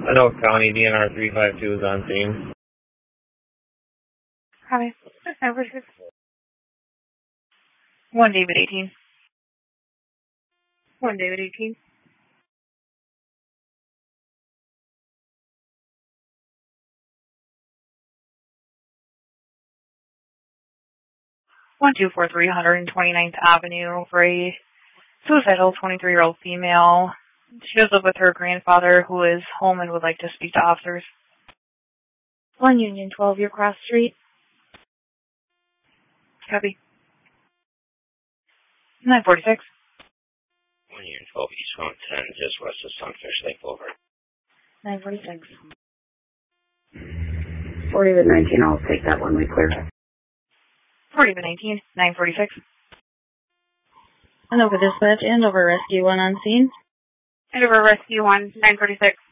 Oak County DNR 352 is on scene. Hi. 946. 1 David 18. 1 David 18. 1243 129th Avenue for a suicidal 23-year-old female. She does live with her grandfather, who is home and would like to speak to officers. 1 Union 12, your cross street. Copy. 946. 1 Union 12, East 110, just west of Sunfish Lake Boulevard. 946. 40 to 19, I'll take that one, we clear. 40 to 19, 946. Andover Dispatch, Andover Rescue 1 on scene. Andover Rescue 1, 946.